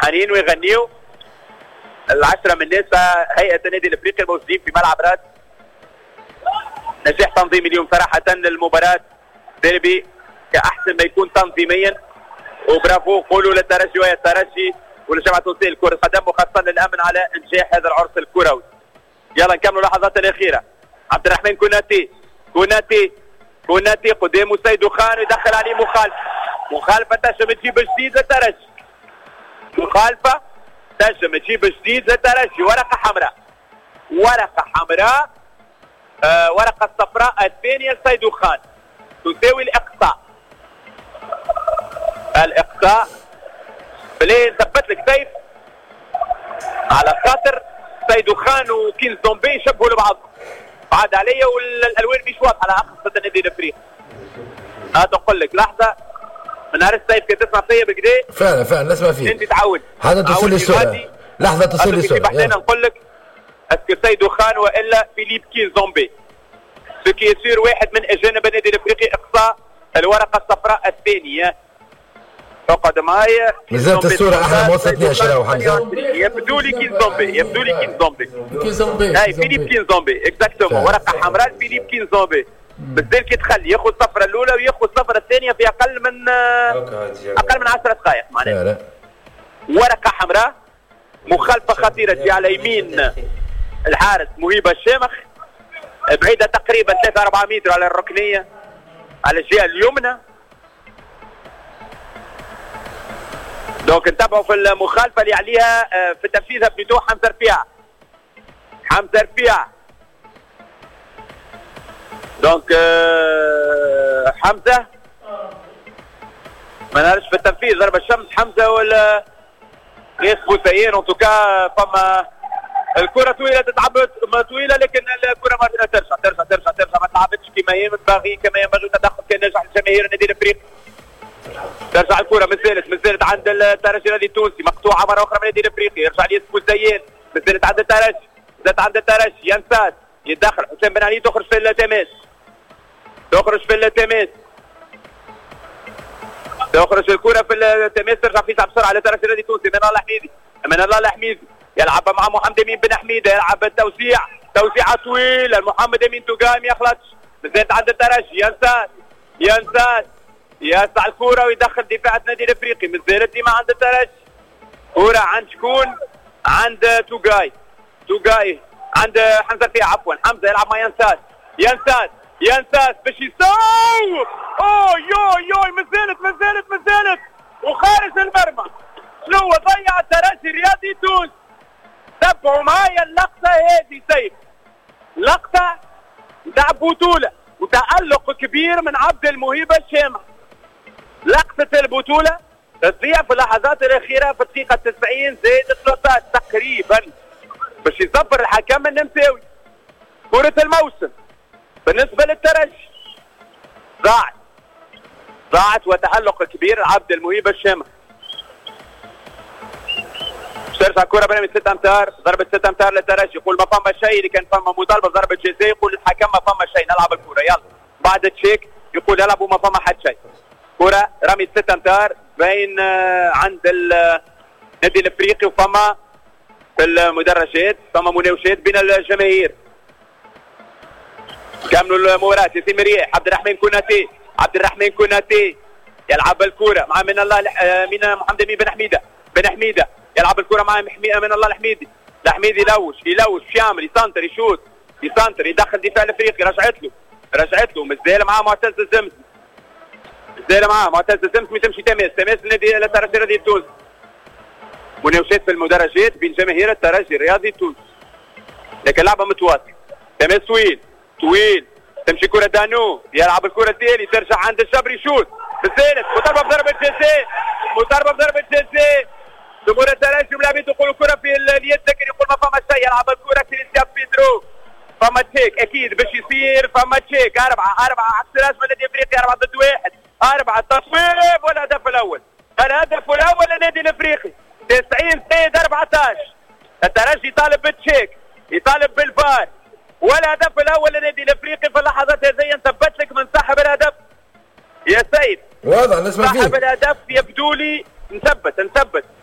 فرحانين ويغنيوا. العشرة من الناس هيئة النادي الافريقي الموجودين في ملعب راس. نجاح تنظيمي اليوم صراحة للمباراة، ديربي كأحسن ما يكون تنظيميا، وبرافو قولوا للترجي ويا الترجي ولجامعة توصيل كرة القدم، وخاصة للأمن على إنجاح هذا العرس الكروي. يلا نكملوا اللحظات الأخيرة. عبد الرحمن كوناتي قدامه سيدو خان ويدخل عليه مخالفة تنجم تجيب جديد للترجي، مخالفة تنجم تجيب جديد للترجي. ورقة حمراء ورقة صفراء الثانية لسيدو خان تساوي الإقصاء. بلي نثبت لك سيف على خاطر سيدو خان وكينز دومبي يشبهوا لبعض، بعد عليا والالوان مش واضحه على خاصه النادي الافريقي. هذا نقول لك لحظه من نهار الصيف كي تسمع فيا بكدا فعلا نسمع فيك انت تعود هذا تصل لي الصوره. لحظه تصل لي الصوره. انا نقول لك اسكو سيدو خان والا فيليب كينز دومبي. سكي يصير واحد من اجانب النادي الافريقي اقصاء الورقه الصفراء الثانيه. اقعد معايا مازالت الصورة احنا ما وصلتناش راهو حمزة. يبدو لي كينز دومبي هاي فيليب كينز دومبي اكزاكتومون. ورقة حمراء فيليب كينز دومبي بالذات كي دخل ياخذ الصفرة الأولى وياخذ الصفرة الثانية في أقل من 10 دقائق معناها. ورقة حمراء مخالفة خطيرة تجي على يمين الحارس مهيبة الشامخ، بعيدة تقريبا 3-4 متر على الركنية على الجهة اليمنى. دونك نتابعوا في المخالفه اللي عليها في تنفيذها بلوتو حمزه رفيع. دونك حمزه ما نعرفش في التنفيذ ضربه الشمس حمزه ولا غيث بوسيين. ان توكا فما الكره طويله لكن الكره ما ترجع ما تلعبتش كما ينبغي تدخل كان نجح الجماهير النادي الافريقي. ترجع الكرة ما زالت عند الترجي الذي التونسي، مقطوعة مرة أخرى من النادي الأفريقي. يرجع لي سبوزيين، ما زالت عند الترجي، ينساس يتدخل حسام بن علي تخرج في التماس تخرج الكرة في التماس ترجع فيها بسرعة على الترجي الذي التونسي. من الله الحميدي يلعب مع محمد أمين بن حميدة، يلعب توزيعة طويلة محمد أمين توقع ما يخلطش. ما زالت عند الترجي، ينساس يسع الكرة ويدخل دفاع النادي الافريقي. مازالت ديما عند الترجي، كرة عند شكون؟ عند توغاي عند حمزه رفيع حمزه يلعب مع ينساس باش يصوب. يوي مازالت وخارج المرمى. شنو ضيع الترجي الرياضي تونس. تبعوا معايا اللقطة هذه سيف، لقطة نتاع بطولة وتألق كبير من عبد المهيبة الشامخ. لقطة البطولة تضيع في اللحظات الأخيرة في الدقيقة 90+13 تقريبا باش يصبر الحكم النمساوي. كرة الموسم بالنسبة للترجي ضاعت وتألق كبير عبد المهيبة الشامخ. ترجع الكرة برمي 6 أمتار، ضربة 6 أمتار للترجي. يقول ما فما شيء، اللي كان فما مطالبة ضربة جزاء يقول الحكم ما فما شيء نلعب الكرة يلا. بعد تشيك يقول يلعبوا ما فما حد شيء. كرة رمي 6 أمتار بين عند النادي الافريقي وفما في المدرجات فما مناوشات بين الجماهير. كملوا المباراة. ياسين مريح، عبد الرحمن كوناتي يلعب الكرة مع من الله من محمد أمين بن حميدة يلعب الكرة مع من الله الحميدي يلوش يعمل يسنتر يشوت يدخل دفاع الافريقي. رجعت له مازال معاه معتز الزمزمي تمشي تماس النادي الترجي الرياضي التونسي. مناوشات في المدرجات بين جماهير الترجي الرياضي التونسي، لكن لعبه متواصله. تماس طويل تمشي كرة دانو يلعب الكرة التالي ترجع عند الجبري يشوت مازالت مضربة بضربة جزاء. جمهور الترجي ملاعبين تقول الكرة في اليد لكن يقول ما فما شيء. يلعب الكرة كريستيان بيدرو فما تشيك اكيد باش يصير فما تشيك. 4 عكس الازمه النادي الافريقي 4 ضد 1. 4 التصويب والهدف الاول للنادي الافريقي 90+14. الترجي يطالب بالتشيك يطالب بالفار والهدف الاول للنادي الافريقي في اللحظات هذه. نثبت لك من صاحب الهدف يا سيد. واضح نسمع فيه صاحب الهدف يبدو لي نثبت